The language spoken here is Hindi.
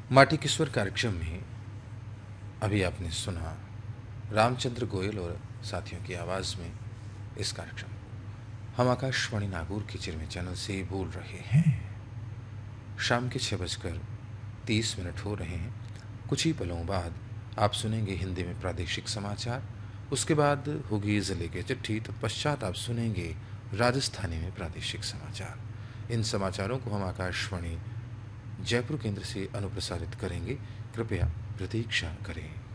माटी के स्वर कार्यक्रम में अभी आपने सुना रामचंद्र गोयल और साथियों की आवाज़ में इस कार्यक्रम को हम आकाशवाणी नागौर के चिरमे चैनल से बोल रहे हैं। शाम के 6:30 हो रहे हैं। कुछ ही पलों बाद आप सुनेंगे हिंदी में प्रादेशिक समाचार, उसके बाद होगी ज़िले की चिट्ठी, तत्पश्चात आप सुनेंगे राजस्थानी में प्रादेशिक समाचार। इन समाचारों को हम आकाशवाणी जयपुर केंद्र से अनुप्रसारित करेंगे, कृपया प्रतीक्षा करें।